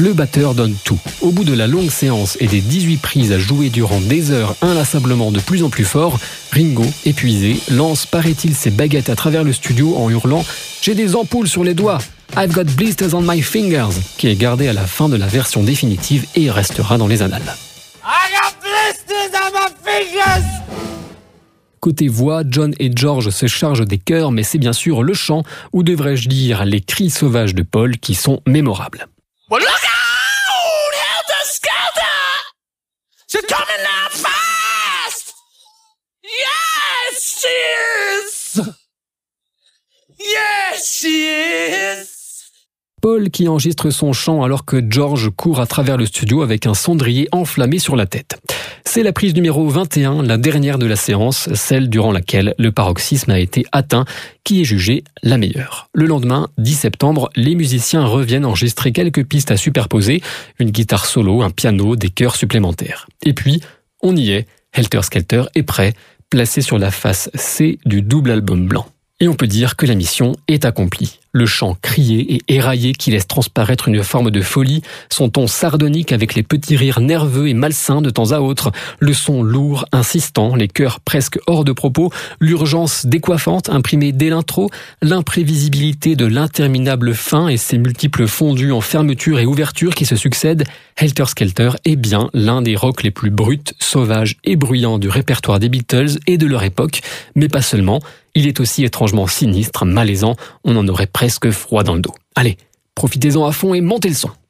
le batteur donne tout. Au bout de la longue séance et des 18 prises à jouer durant des heures inlassablement de plus en plus fort, Ringo, épuisé, lance, paraît-il, ses baguettes à travers le studio en hurlant « J'ai des ampoules sur les doigts !» I've got blisters on my fingers, qui est gardé à la fin de la version définitive et restera dans les annales. I got blisters on my fingers! Côté voix, John et George se chargent des chœurs, mais c'est bien sûr le chant, ou devrais-je dire les cris sauvages de Paul, qui sont mémorables. Well, look out! Helter Skelter! She's coming now fast! Yes, she is! Yes, she is! Paul qui enregistre son chant alors que George court à travers le studio avec un cendrier enflammé sur la tête. C'est la prise numéro 21, la dernière de la séance, celle durant laquelle le paroxysme a été atteint, qui est jugée la meilleure. Le lendemain, 10 septembre, les musiciens reviennent enregistrer quelques pistes à superposer, une guitare solo, un piano, des chœurs supplémentaires. Et puis, on y est, Helter Skelter est prêt, placé sur la face C du double album blanc. Et on peut dire que la mission est accomplie. Le chant crié et éraillé qui laisse transparaître une forme de folie, son ton sardonique avec les petits rires nerveux et malsains de temps à autre, le son lourd, insistant, les chœurs presque hors de propos, l'urgence décoiffante imprimée dès l'intro, l'imprévisibilité de l'interminable fin et ses multiples fondus en fermeture et ouverture qui se succèdent, Helter Skelter est bien l'un des rocks les plus bruts, sauvages et bruyants du répertoire des Beatles et de leur époque, mais pas seulement. Il est aussi étrangement sinistre, malaisant, on en aurait presque froid dans le dos. Allez, profitez-en à fond et montez le son.